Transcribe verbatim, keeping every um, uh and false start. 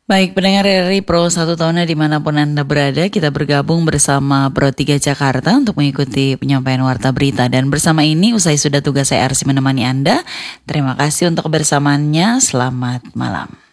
Baik, pendengar R R I Pro satu tahunnya dimanapun Anda berada, kita bergabung bersama Pro tiga Jakarta untuk mengikuti penyampaian warta berita. Dan bersama ini, usai sudah tugas saya Arsi menemani Anda. Terima kasih untuk kebersamaannya, selamat malam.